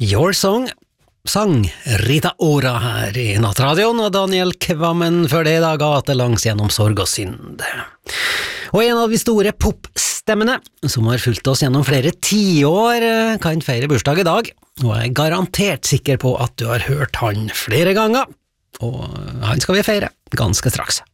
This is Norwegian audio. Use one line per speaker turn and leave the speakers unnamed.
Your Song sang Rita Ora her i Nattradioen, og Daniel Kvammen før det da gatelangs gjennom sorg og synd. Og en av de store popstemmene som har fulgt oss gjennom flere tiår kan feire bursdag i dag, og jeg er garantert sikker på at du har hørt han flere ganger, og han skal vi feire ganske straks.